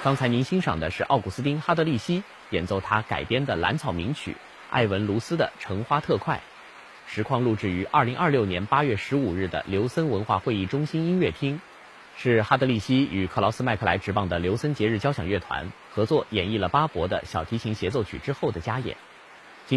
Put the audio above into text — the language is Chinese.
刚才您欣赏的是奥古斯丁·哈德利希演奏他改编的蓝草名曲艾文·卢斯的《橙花特快》。实况录制于2026年8月15日的刘森文化会议中心音乐厅，是哈德利希与克劳斯·麦克莱执棒的刘森节日交响乐团合作演绎了巴伯的小提琴协奏曲之后的加演。